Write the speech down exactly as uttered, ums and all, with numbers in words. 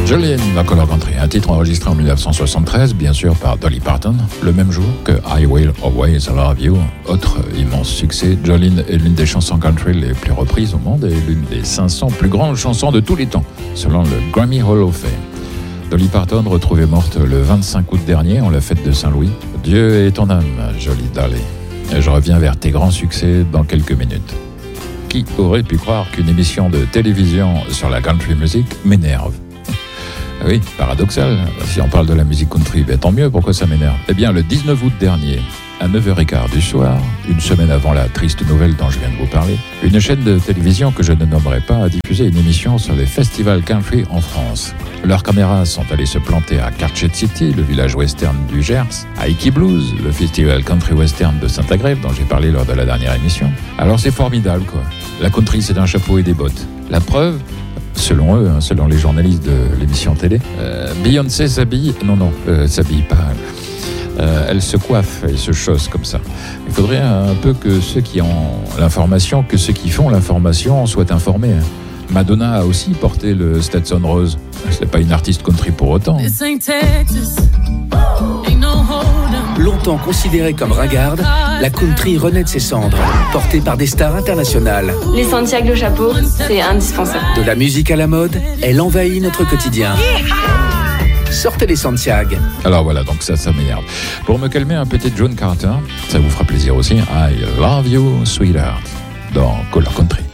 Jolene, la Color Country, un titre enregistré en dix-neuf cent soixante-treize, bien sûr par Dolly Parton, le même jour que I Will Always Love You. Autre immense succès, Jolene est l'une des chansons country les plus reprises au monde et l'une des cinq cents plus grandes chansons de tous les temps, selon le Grammy Hall of Fame. Dolly Parton, retrouvée morte le vingt-cinq août dernier en la fête de Saint-Louis. Dieu est ton âme, jolie Dolly. Et je reviens vers tes grands succès dans quelques minutes. Qui aurait pu croire qu'une émission de télévision sur la country music m'énerve ? Oui, paradoxal. Si on parle de la musique country, ben tant mieux, pourquoi ça m'énerve ? Eh bien, le dix-neuf août dernier, à neuf heures quinze du soir, une semaine avant la triste nouvelle dont je viens de vous parler, une chaîne de télévision que je ne nommerai pas a diffusé une émission sur les festivals country en France. Leurs caméras sont allées se planter à Carchet City, le village western du Gers, à Icky Blues, le festival country western de Saint-Agrève dont j'ai parlé lors de la dernière émission. Alors c'est formidable, quoi. La country, c'est un chapeau et des bottes. La preuve, selon eux, hein, selon les journalistes de l'émission télé, euh, Beyoncé s'habille... Non, non, euh, s'habille pas... Euh, elle se coiffe et se chausse comme ça. Il faudrait un peu que ceux qui ont l'information, que ceux qui font l'information soient informés. Madonna a aussi porté le Stetson rose. C'est pas une artiste country pour autant. Longtemps considérée comme ringarde, la country renaît de ses cendres, portée par des stars internationales. Les Santiago chapeau, c'est indispensable. De la musique à la mode, elle envahit notre quotidien. Sortez les Santiago. Alors voilà, donc ça, ça m'énerve. Pour me calmer, un petit John Carter, ça vous fera plaisir aussi. I love you, sweetheart, dans Color Country.